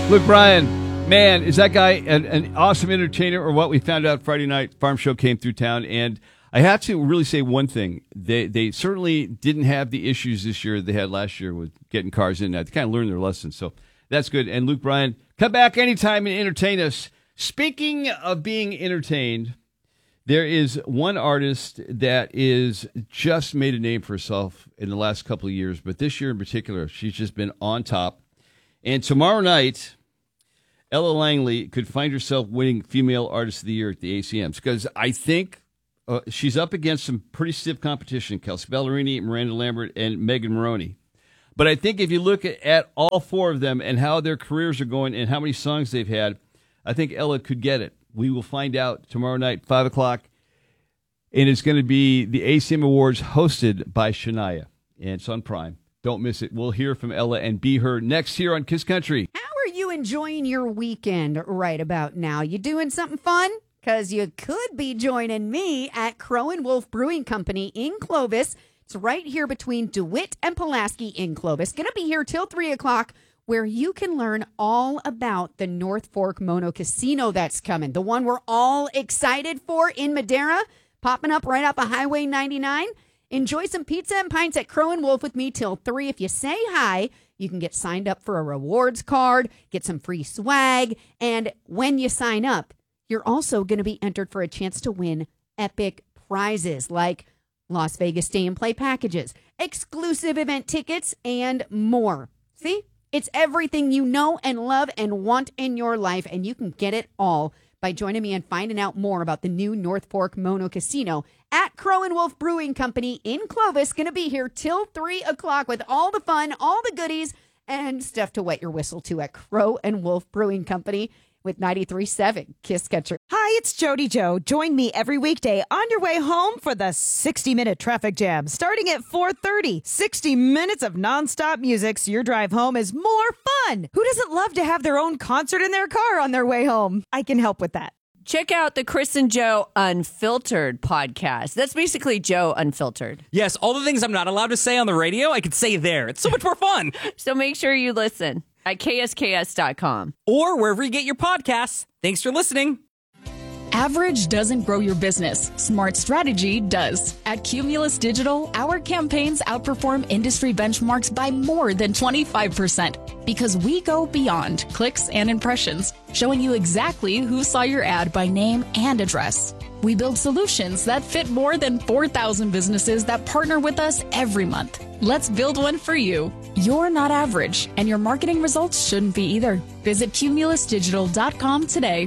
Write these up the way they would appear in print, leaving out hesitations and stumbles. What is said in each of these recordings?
Luke Bryan, man, is that guy an awesome entertainer, or what? We found out Friday night, Farm Show came through town, and I have to really say one thing. They certainly didn't have the issues this year they had last year with getting cars in. They kind of learned their lesson, so that's good. And Luke Bryan, come back anytime and entertain us. Speaking of being entertained, there is one artist that is just made a name for herself in the last couple of years, but this year in particular, she's just been on top. And tomorrow night, Ella Langley could find herself winning Female Artist of the Year at the ACMs, because I think she's up against some pretty stiff competition: Kelsey Ballerini, Miranda Lambert, and Megan Moroney. But I think if you look at all four of them and how their careers are going and how many songs they've had, I think Ella could get it. We will find out tomorrow night, 5 o'clock, and it's going to be the ACM Awards hosted by Shania, and it's on Prime. Don't miss it. We'll hear from Ella and Be Her next here on Kiss Country. How are you enjoying your weekend right about now? You doing something fun? Because you could be joining me at Crow and Wolf Brewing Company in Clovis. It's right here between DeWitt and Pulaski in Clovis. Going to be here till 3 o'clock, where you can learn all about the North Fork Mono Casino that's coming. The one we're all excited for in Madera, popping up right off of Highway 99. Enjoy some pizza and pints at Crow and Wolf with me till 3. If you say hi, you can get signed up for a rewards card, get some free swag, and when you sign up, you're also going to be entered for a chance to win epic prizes like Las Vegas stay and play packages, exclusive event tickets, and more. See? It's everything you know and love and want in your life, and you can get it all by joining me and finding out more about the new North Fork Mono Casino at Crow and Wolf Brewing Company in Clovis. Going to be here till 3 o'clock with all the fun, all the goodies, and stuff to wet your whistle to at Crow and Wolf Brewing Company with 93.7 Kiss Country. Hi, it's Jody Joe. Join me every weekday on your way home for the 60-minute traffic jam. Starting at 4:30, 60 minutes of nonstop music so your drive home is more fun. Who doesn't love to have their own concert in their car on their way home? I can help with that. Check out the Chris and Joe Unfiltered podcast. That's basically Joe Unfiltered. Yes, all the things I'm not allowed to say on the radio, I could say there. It's so much more fun. So make sure you listen at ksks.com. Or wherever you get your podcasts. Thanks for listening. Average doesn't grow your business. Smart strategy does. At Cumulus Digital, our campaigns outperform industry benchmarks by more than 25% because we go beyond clicks and impressions, showing you exactly who saw your ad by name and address. We build solutions that fit more than 4,000 businesses that partner with us every month. Let's build one for you. You're not average, and your marketing results shouldn't be either. Visit cumulusdigital.com today.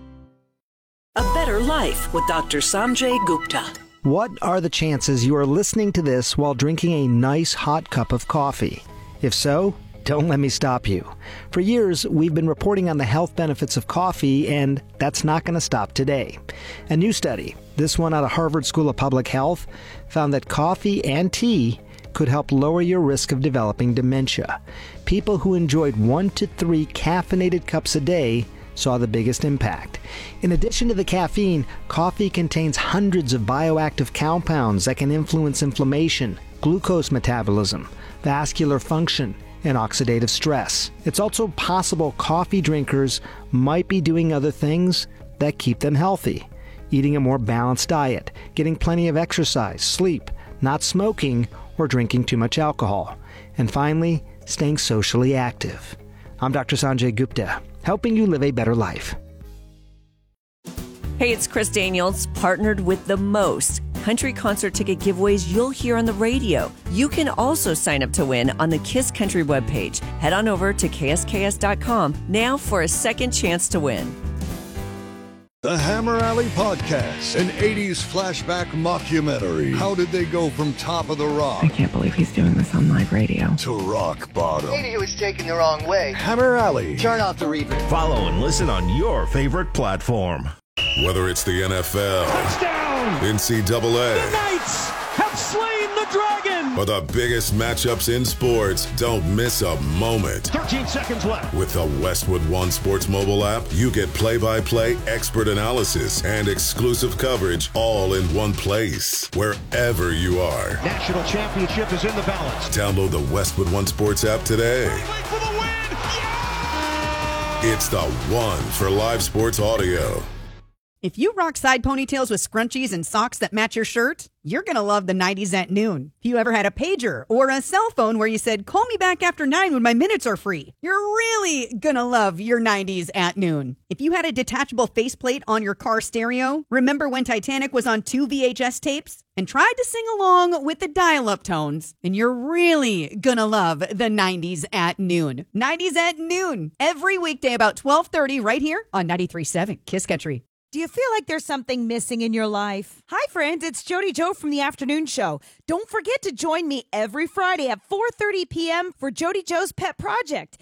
A Better Life with Dr. Sanjay Gupta. What are the chances you are listening to this while drinking a nice hot cup of coffee? If so, don't let me stop you. For years, we've been reporting on the health benefits of coffee, and that's not going to stop today. A new study, this one out of Harvard School of Public Health, found that coffee and tea could help lower your risk of developing dementia. People who enjoyed 1 to 3 caffeinated cups a day saw the biggest impact. In addition to the caffeine, coffee contains hundreds of bioactive compounds that can influence inflammation, glucose metabolism, vascular function, and oxidative stress. It's also possible coffee drinkers might be doing other things that keep them healthy. Eating a more balanced diet, getting plenty of exercise, sleep, not smoking, or drinking too much alcohol. And finally, staying socially active. I'm Dr. Sanjay Gupta, helping you live a better life. Hey, it's Chris Daniels, partnered with the most country concert ticket giveaways you'll hear on the radio. You can also sign up to win on the Kiss Country webpage. Head on over to ksks.com now for a second chance to win. The Hammer Alley Podcast, an 80s flashback mockumentary. How did they go from Top of the Rock? I can't believe he's doing this on live radio. To rock bottom. Maybe he was taken the wrong way. Hammer Alley. Turn off the reverb. Follow and listen on your favorite platform. Whether it's the NFL, touchdown, NCAA, the Knights have slain the dragon, or the biggest matchups in sports, don't miss a moment. 13 seconds left. With the Westwood One Sports mobile app, you get play-by-play expert analysis and exclusive coverage all in one place, wherever you are. National championship is in the balance. Download the Westwood One Sports app today. Wait for the win! Yeah! It's the one for live sports audio. If you rock side ponytails with scrunchies and socks that match your shirt, you're going to love the 90s at noon. If you ever had a pager or a cell phone where you said, call me back after 9 when my minutes are free, you're really going to love your 90s at noon. If you had a detachable faceplate on your car stereo, remember when Titanic was on 2 VHS tapes and tried to sing along with the dial-up tones, and you're really going to love the 90s at noon. 90s at noon, every weekday about 12:30 right here on 93.7 Kiss Country. Do you feel like there's something missing in your life? Hi, friends. It's Jody Joe from the Afternoon Show. Don't forget to join me every Friday at 4:30 p.m. for Jody Joe's Pet Project.